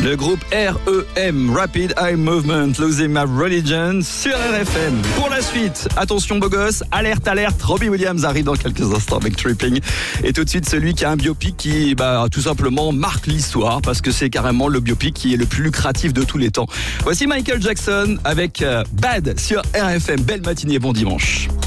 Le groupe REM, Rapid Eye Movement, Losing My Religion sur RFM. Pour la suite, attention beau gosse, alerte, Robbie Williams arrive dans quelques instants avec Tripping. Et tout de suite, celui qui a un biopic qui, tout simplement marque l'histoire parce que c'est carrément le biopic qui est le plus lucratif de tous les temps. Voici Michael Jackson avec Bad sur RFM. Belle matinée, bon dimanche.